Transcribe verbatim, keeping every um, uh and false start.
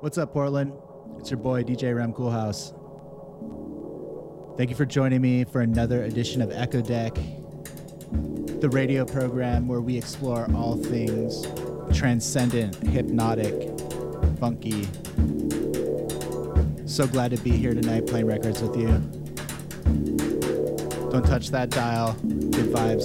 What's up, Portland? It's your boy, D J Rem Coolhouse. Thank you for joining me for another edition of Echo Deck, the radio program where we explore all things transcendent, hypnotic, funky. So glad to be here tonight playing records with you. Don't touch that dial. Good vibes.